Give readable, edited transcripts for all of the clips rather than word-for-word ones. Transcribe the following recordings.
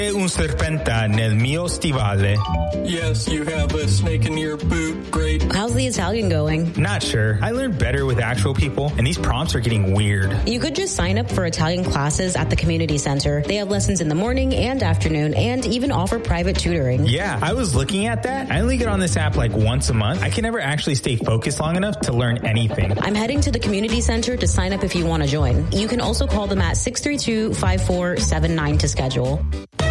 Un serpente nel mio stivale. Yes, you have a snake in your boot. Great. How's the Italian going? Not sure. I learned better with actual people, and these prompts are getting weird. You could just sign up for Italian classes at the community center. They have lessons in the morning and afternoon, and even offer private tutoring. Yeah, I was looking at that. I only get on this app like once a month. I can never actually stay focused long enough to learn anything. I'm heading to the community center to sign up if you want to join. You can also call them at 632-5479 to schedule.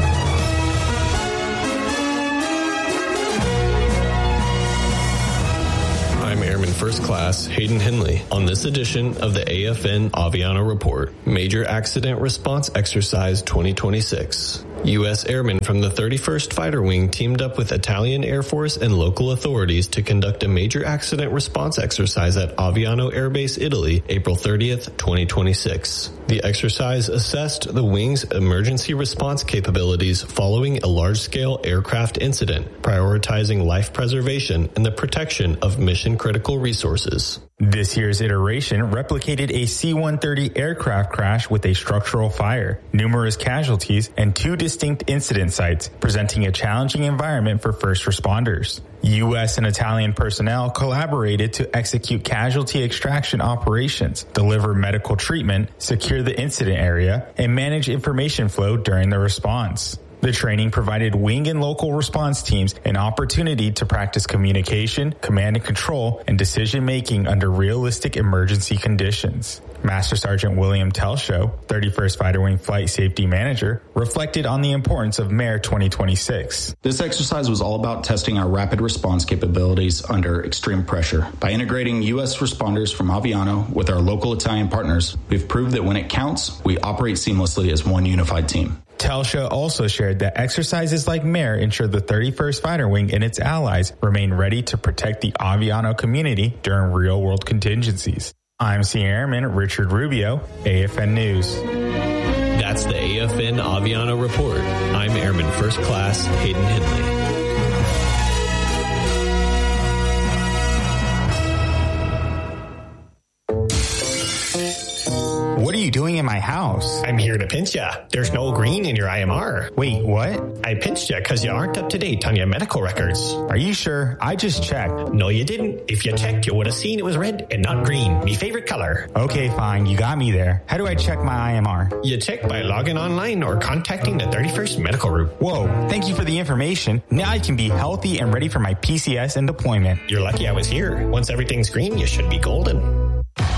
Airman First Class Hayden Henley on this edition of the AFN Aviano Report, Major Accident Response Exercise 2026. U.S. airmen from the 31st Fighter Wing teamed up with Italian Air Force and local authorities to conduct a major accident response exercise at Aviano Air Base, Italy, April 30th, 2026. The exercise assessed the wing's emergency response capabilities following a large-scale aircraft incident, prioritizing life preservation and the protection of mission-critical resources. This year's iteration replicated a C-130 aircraft crash with a structural fire, numerous casualties, and 2 distinct incident sites, presenting a challenging environment for first responders. U.S. and Italian personnel collaborated to execute casualty extraction operations, deliver medical treatment, secure the incident area, and manage information flow during the response. The training provided wing and local response teams an opportunity to practice communication, command and control, and decision-making under realistic emergency conditions. Master Sergeant William Telshow, 31st Fighter Wing Flight Safety Manager, reflected on the importance of MARE 2026. This exercise was all about testing our rapid response capabilities under extreme pressure. By integrating U.S. responders from Aviano with our local Italian partners, we've proved that when it counts, we operate seamlessly as one unified team. Telshow also shared that exercises like MARE ensure the 31st Fighter Wing and its allies remain ready to protect the Aviano community during real-world contingencies. I'm Senior Airman Richard Rubio, AFN News. That's the AFN Aviano Report. I'm Airman First Class Hayden Henley. What are you doing in my house? I'm here to pinch ya. There's no green in your IMR. Wait, what? I pinched ya because you aren't up to date on your medical records. Are you sure? I just checked. No, you didn't. If you checked, you would have seen it was red and not green. Me favorite color. Okay, fine. You got me there. How do I check my IMR? You check by logging online or contacting the 31st Medical Group. Whoa, thank you for the information. Now I can be healthy and ready for my PCS and deployment. You're lucky I was here. Once everything's green, you should be golden.